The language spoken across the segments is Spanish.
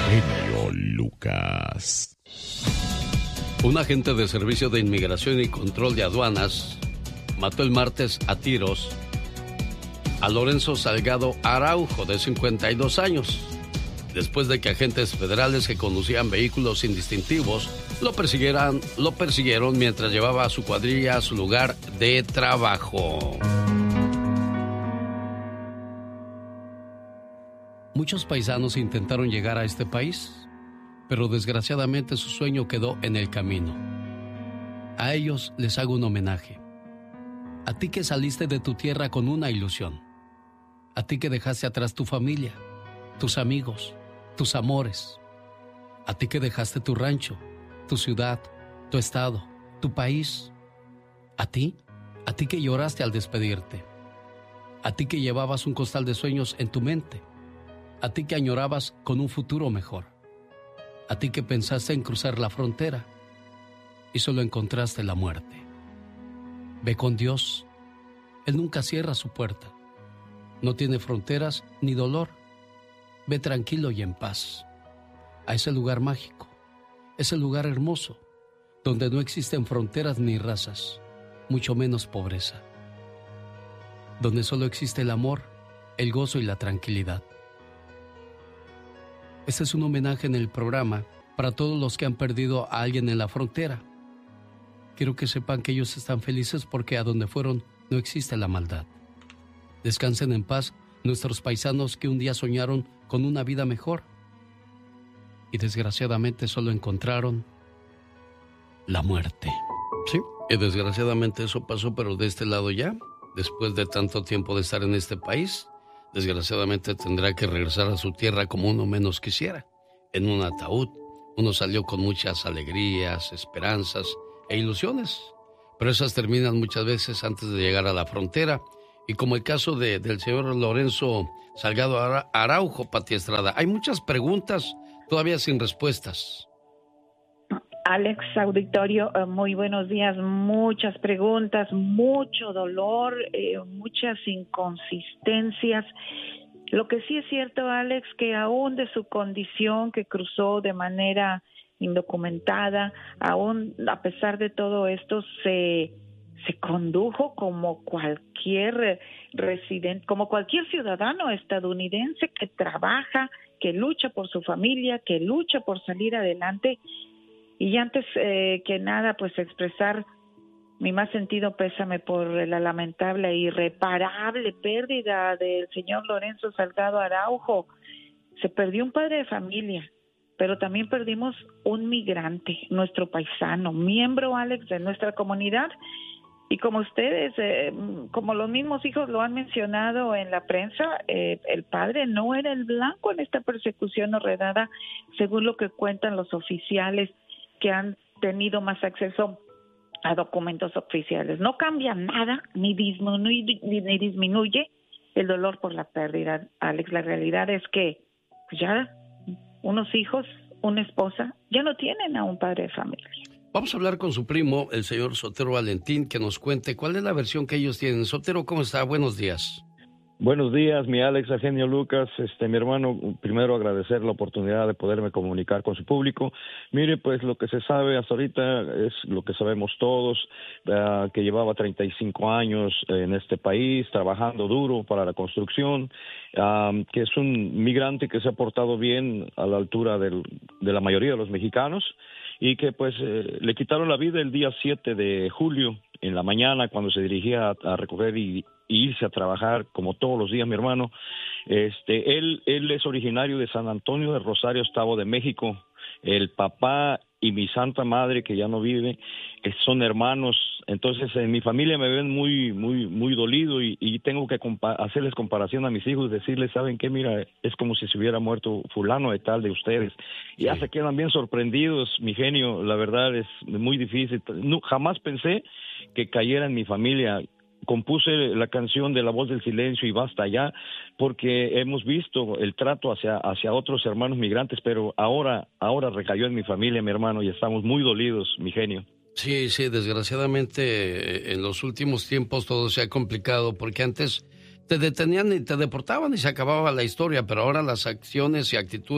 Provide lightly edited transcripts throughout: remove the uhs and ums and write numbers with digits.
genio Lucas. Un agente de Servicio de Inmigración y Control de Aduanas mató el martes a tiros a Lorenzo Salgado Araujo, de 52 años, después de que agentes federales que conducían vehículos indistintivos lo persiguieron mientras llevaba a su cuadrilla a su lugar de trabajo. Muchos paisanos intentaron llegar a este país, pero desgraciadamente su sueño quedó en el camino. A ellos les hago un homenaje. A ti que saliste de tu tierra con una ilusión. A ti que dejaste atrás tu familia, tus amigos, tus amores. A ti que dejaste tu rancho, tu ciudad, tu estado, tu país. A ti que lloraste al despedirte. A ti que llevabas un costal de sueños en tu mente. A ti que añorabas con un futuro mejor. A ti que pensaste en cruzar la frontera y solo encontraste la muerte. Ve con Dios. Él nunca cierra su puerta. No tiene fronteras ni dolor. Ve tranquilo y en paz a ese lugar mágico, ese lugar hermoso, donde no existen fronteras ni razas, mucho menos pobreza. Donde solo existe el amor, el gozo y la tranquilidad. Este es un homenaje en el programa para todos los que han perdido a alguien en la frontera. Quiero que sepan que ellos están felices porque a donde fueron no existe la maldad. Descansen en paz nuestros paisanos que un día soñaron con una vida mejor y desgraciadamente solo encontraron la muerte. Sí, y desgraciadamente eso pasó, pero de este lado ya, después de tanto tiempo de estar en este país, desgraciadamente tendrá que regresar a su tierra como uno menos quisiera, en un ataúd. Uno salió con muchas alegrías, esperanzas e ilusiones, pero esas terminan muchas veces antes de llegar a la frontera. Y como el caso del señor Lorenzo Salgado Araujo, Pati Estrada, hay muchas preguntas todavía sin respuestas. Alex, auditorio, muy buenos días. Muchas preguntas, mucho dolor, muchas inconsistencias. Lo que sí es cierto, Alex, que aún de su condición que cruzó de manera indocumentada, aún a pesar de todo esto, se condujo como cualquier residente, como cualquier ciudadano estadounidense que trabaja, que lucha por su familia, que lucha por salir adelante. Y antes que nada, pues expresar mi más sentido pésame por la lamentable e irreparable pérdida del señor Lorenzo Salgado Araujo. Se perdió un padre de familia, pero también perdimos un migrante, nuestro paisano, miembro, Alex, de nuestra comunidad. Y como ustedes, como los mismos hijos lo han mencionado en la prensa, el padre no era el blanco en esta persecución horrenda, según lo que cuentan los oficiales que han tenido más acceso a documentos oficiales. No cambia nada, ni disminuye el dolor por la pérdida, Alex. La realidad es que pues ya unos hijos, una esposa, ya no tienen a un padre de familia. Vamos a hablar con su primo, el señor Sotero Valentín, que nos cuente cuál es la versión que ellos tienen. Sotero, ¿cómo está? Buenos días. Buenos días, mi Alex, el genio Lucas. Mi hermano, primero agradecer la oportunidad de poderme comunicar con su público. Mire, pues lo que se sabe hasta ahorita es lo que sabemos todos, que llevaba 35 años en este país, trabajando duro para la construcción, que es un migrante que se ha portado bien a la altura de la mayoría de los mexicanos, y que pues le quitaron la vida el día 7 de julio en la mañana cuando se dirigía a recoger y irse a trabajar como todos los días, mi hermano. Él es originario de San Antonio de Rosario, Estado de México. El papá y mi santa madre, que ya no vive, son hermanos. Entonces en mi familia me ven muy dolido y tengo que hacerles comparación a mis hijos, decirles, ¿saben qué? Mira, es como si se hubiera muerto fulano de tal de ustedes. Y ya se quedan bien sorprendidos, mi genio. La verdad es muy difícil. No, jamás pensé que cayera en mi familia. Compuse la canción de La Voz del Silencio y Basta Ya, porque hemos visto el trato hacia otros hermanos migrantes, pero ahora recayó en mi familia, mi hermano, y estamos muy dolidos, mi genio. Sí, desgraciadamente en los últimos tiempos todo se ha complicado, porque antes te detenían y te deportaban y se acababa la historia, pero ahora las acciones y actitudes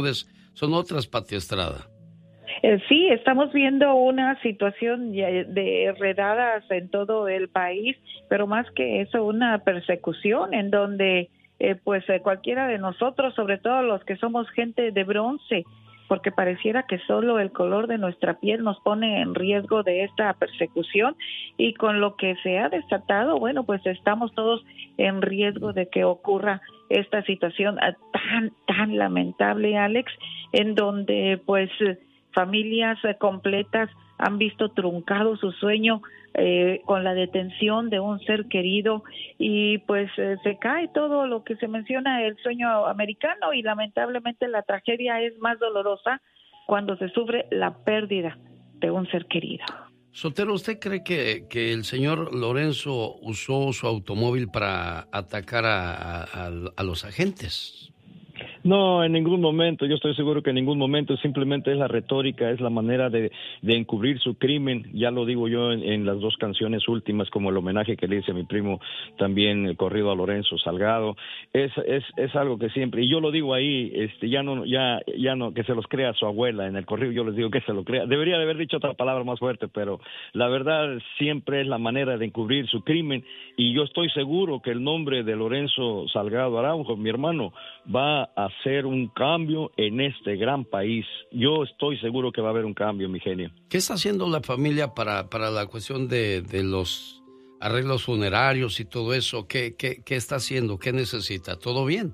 son otras, Pati Estrada. Sí, estamos viendo una situación de redadas en todo el país, pero más que eso, una persecución en donde cualquiera de nosotros, sobre todo los que somos gente de bronce, porque pareciera que solo el color de nuestra piel nos pone en riesgo de esta persecución, y con lo que se ha desatado, bueno, pues estamos todos en riesgo de que ocurra esta situación tan lamentable, Alex, en donde pues familias completas han visto truncado su sueño con la detención de un ser querido, y pues se cae todo lo que se menciona, el sueño americano, y lamentablemente la tragedia es más dolorosa cuando se sufre la pérdida de un ser querido. Sotero, ¿usted cree que el señor Lorenzo usó su automóvil para atacar a los agentes? No, en ningún momento. Yo estoy seguro que en ningún momento. Simplemente es la retórica, es la manera de encubrir su crimen. Ya lo digo yo en las dos canciones últimas, como el homenaje que le hice a mi primo, también el corrido a Lorenzo Salgado. Es algo que siempre, y yo lo digo ahí, ya no que se los crea su abuela en el corrido. Yo les digo que se lo crea. Debería de haber dicho otra palabra más fuerte, pero la verdad siempre es la manera de encubrir su crimen. Y yo estoy seguro que el nombre de Lorenzo Salgado Araujo, mi hermano, va a hacer un cambio en este gran país. Yo estoy seguro que va a haber un cambio, mi genio. ¿Qué está haciendo la familia para la cuestión de los arreglos funerarios y todo eso? ¿Qué está haciendo? ¿Qué necesita? ¿Todo bien?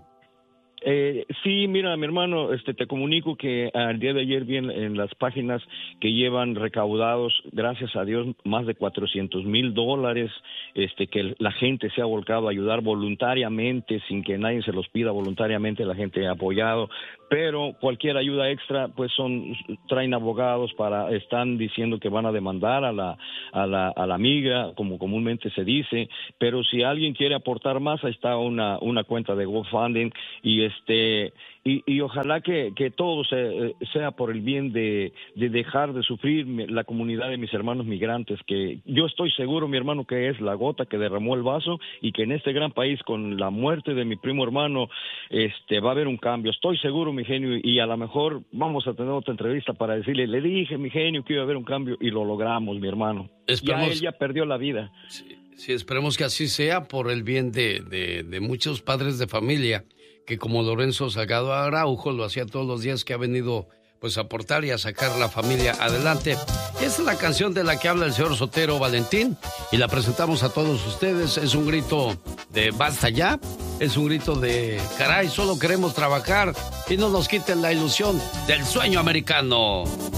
Sí, mira, mi hermano, te comunico que al día de ayer vi en las páginas que llevan recaudados, gracias a Dios, más de $400,000, que la gente se ha volcado a ayudar voluntariamente, sin que nadie se los pida, voluntariamente la gente ha apoyado, pero cualquier ayuda extra, pues traen abogados están diciendo que van a demandar a la amiga, como comúnmente se dice, pero si alguien quiere aportar más, ahí está una cuenta de GoFundMe, y ojalá que todo sea por el bien de dejar de sufrir la comunidad de mis hermanos migrantes, que yo estoy seguro, mi hermano, que es la gota que derramó el vaso, y que en este gran país, con la muerte de mi primo hermano, va a haber un cambio. Estoy seguro, mi genio, y a lo mejor vamos a tener otra entrevista para decirle, le dije, mi genio, que iba a haber un cambio, y lo logramos, mi hermano. Él ya perdió la vida. Sí, esperemos que así sea, por el bien de muchos padres de familia, que como Lorenzo Salgado Araujo lo hacía todos los días, que ha venido pues a aportar y a sacar la familia adelante. Y esta es la canción de la que habla el señor Sotero Valentín, y la presentamos a todos ustedes. Es un grito de basta ya, es un grito de caray, solo queremos trabajar y no nos quiten la ilusión del sueño americano.